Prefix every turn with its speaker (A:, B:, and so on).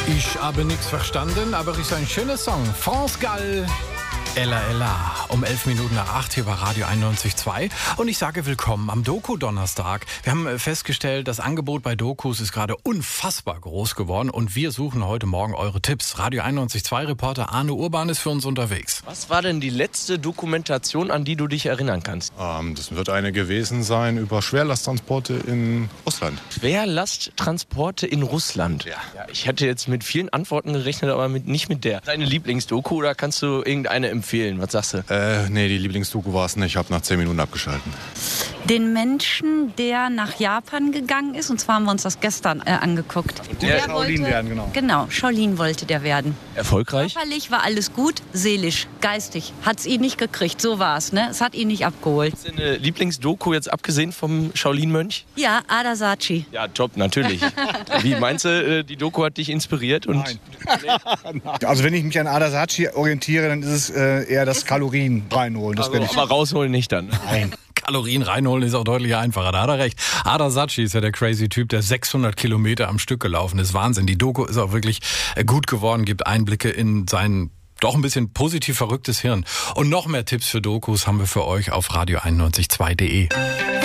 A: Ich habe nichts verstanden, aber es ist ein schöner Song. France Gall, Ella Ella, um 8:11 hier bei Radio 91.2. Und ich sage willkommen am Doku-Donnerstag. Wir haben festgestellt, das Angebot bei Dokus ist gerade unfassbar groß geworden. Und wir suchen heute Morgen eure Tipps. Radio 91.2-Reporter Arne Urban ist für uns unterwegs.
B: Was war denn die letzte Dokumentation, an die du dich erinnern kannst?
C: Das wird eine gewesen sein über Schwerlasttransporte in Russland.
B: Schwerlasttransporte in Russland? Ja, ich hätte jetzt mit vielen Antworten gerechnet, aber nicht mit der. Deine Lieblingsdoku oder kannst du irgendeine empfehlen? Was sagst du?
C: Nee, die Lieblingsdoku war es nicht. Ich habe nach 10 Minuten abgeschalten.
D: Den Menschen, der nach Japan gegangen ist. Und zwar haben wir uns das gestern angeguckt.
B: Und der
E: Shaolin werden, genau.
D: Genau, Shaolin wollte der werden.
B: Erfolgreich?
D: Körperlich war alles gut, seelisch, geistig. Hat es ihn nicht gekriegt, so war es, ne? Es hat ihn nicht abgeholt.
B: Ist deine Lieblingsdoku jetzt abgesehen vom Shaolin-Mönch?
D: Ja, Ada Saatchi.
B: Ja, top, natürlich. Wie meinst du, die Doku hat dich inspiriert? Und
E: Nein. Also wenn ich mich an Ada Saatchi orientiere, dann ist es eher das Kalorien reinholen. Das
B: aber rausholen nicht dann.
E: Nein.
A: Kalorien reinholen ist auch deutlich einfacher, da hat er recht. Ada Saatchi ist ja der crazy Typ, der 600 Kilometer am Stück gelaufen ist. Wahnsinn. Die Doku ist auch wirklich gut geworden, gibt Einblicke in sein doch ein bisschen positiv verrücktes Hirn. Und noch mehr Tipps für Dokus haben wir für euch auf radio91.2.de.